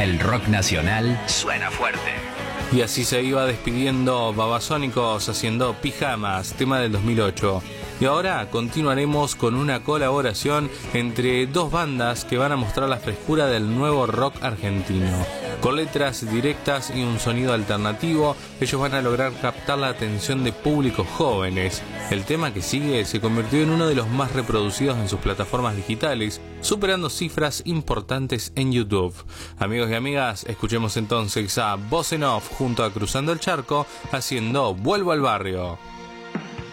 El rock nacional suena fuerte. Y así se iba despidiendo Babasónicos haciendo Pijamas, tema del 2008. Y ahora continuaremos con una colaboración entre dos bandas que van a mostrar la frescura del nuevo rock argentino. Con letras directas y un sonido alternativo, ellos van a lograr captar la atención de públicos jóvenes. El tema que sigue se convirtió en uno de los más reproducidos en sus plataformas digitales, superando cifras importantes en YouTube. Amigos y amigas, escuchemos entonces a Voz en Off junto a Cruzando el Charco haciendo Vuelvo al Barrio.